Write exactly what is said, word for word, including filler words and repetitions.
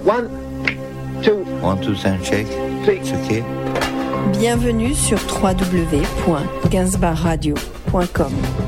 One, two. One, two, three, check. It's okay. Bienvenue sur w w w point gainsbourg radio point com.